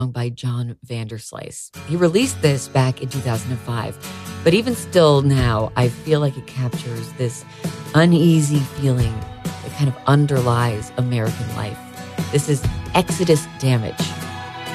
by John Vanderslice. He released this back in 2005, but even still now, I feel like it captures this uneasy feeling that kind of underlies American life. This is Exodus Damage